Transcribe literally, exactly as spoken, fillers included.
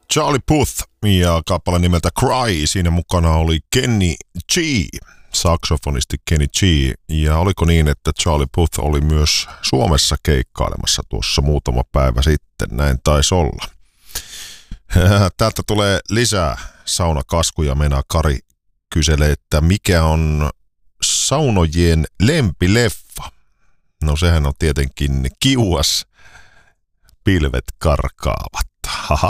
Charlie Puth ja kappale nimeltä Cry. Siinä mukana oli Kenny G, saksofonisti Kenny G. Ja oliko niin, että Charlie Puth oli myös Suomessa keikkailemassa tuossa muutama päivä sitten? Näin taisi olla. Täältä tulee lisää saunakaskuja. Meinaa Kari kyselee, että mikä on saunojien lempileffa? No sehän on tietenkin Kiuas, pilvet karkaavat. Haha.